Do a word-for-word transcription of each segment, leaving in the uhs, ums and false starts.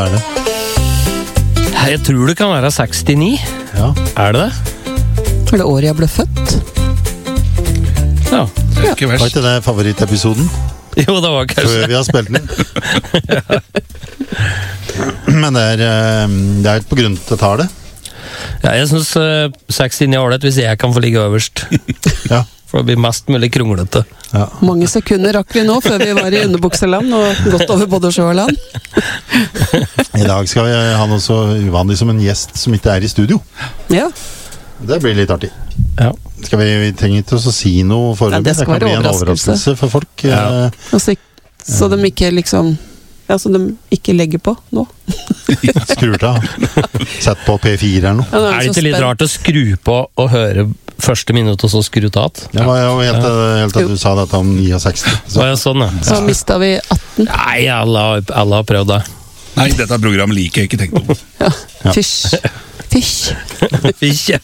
Er det? Jeg tror det kan være sekstini. Ja. Er det det? Er det året jeg ble født? Ja. Det er ikke Var verst. ikke det favorittepisoden? Jo, det var kanskje Før vi har spilt den. Men det er, eh, det er på grunn til å ta det. Ja, jeg synes uh, sekstini er ålreit hvis jeg kan få ligge øverst. Ja. For det blir mest mulig kronglete. Ja. Mange sekunder rakk vi nå før vi var i underbukseland og gått over både sjø og land. I dag skal vi ha noe så uvanlig som en gjest som ikke er i studio. Ja, Det blir litt artig. Ja. Skal vi, vi trenger ikke å si noe foreløpig. Ja, det skal kan være bli en overraskelse. overraskelse for folk. Ja. Eh, og så, så de ikke liksom Ja, så de ikke legger på nå. Skrur av. Sett på P fire eller noe. Ja, nå Er det så ikke litt spent. rart å skru på og høre første minutt og så skru til at? Det var jo helt, helt til du sa dette om sekstini. Så Så er det sånn, ja. Så mista vi atten. Nei, alle har, alle har prøvd det. Nei, dette programmet liker jeg ikke tenkt om. Ja. Ja. Fysj. Fysj. Ikke.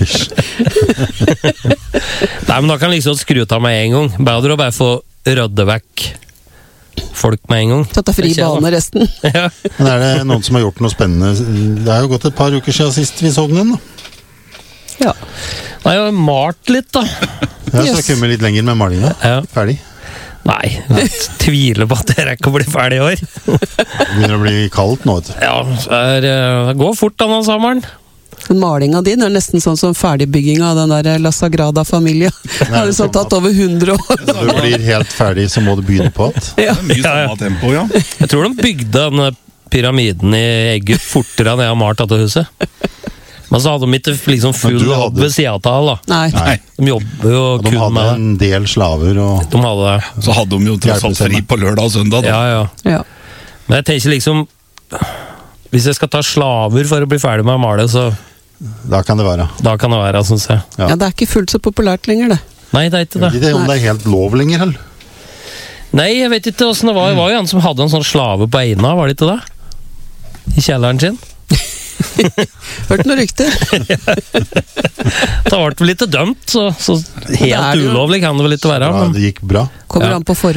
Nei, men da kan liksom skru av med en gang. Bedre å bare få rødde vekk folk med en gang. Så ta fri Ikke det, da. bane resten. Ja. Men er det noen som har gjort noe spennende? Det er jo gått et par uker siden sist vi så den. Da. Ja. Nei, jeg har malt litt, da. Ja, så Yes. kommer vi litt lenger med malinga. Ja. Ferdig. Nei, jeg tviler på at jeg rekker å bli ferdig i år. Det begynner å bli kaldt nå. Vet du. Ja, det er, eh, det går fort denne sommeren. Men malinga din er nesten sånn som ferdigbygginga av den der La Sagrada Familia. Det har liksom tatt over hundre år. Når du blir helt ferdig, så må du begynne på igjen. Ja. Det er mye Ja, ja. samme tempo, ja. Jeg tror de bygde denne pyramiden i Egypt fortere enn jeg har malt dette huset. Men så hadde de ikke liksom full Men du jobb hadde- ved siden av da. Nei. Nei. De jobber jo Og de kun hadde med det. en del slaver og De hadde det. Så hadde de jo tross alt fri på lørdag og søndag. Da. Ja, ja. Ja. Men jeg tenker liksom hvis jeg skal ta slaver for å bli ferdig med å male, så da kan det være. da kan det være, synes jeg. Ja. Ja, det er ikke fullt så populært lenger, det. Nei, det er ikke Jeg vet det. ikke om det er helt lov lenger, heller. Nei, jeg vet ikke hvordan det var. Det var jo en som hadde en sånn slave på Eina, var det ikke det? I kjelleren sin. Hørt noen rykter. Da ble det vel ikke dømt, så, så Det er helt det jo. ulovlig kan det vel ikke være. Ja, Men det gikk bra. Kommer Ja. an på forhold.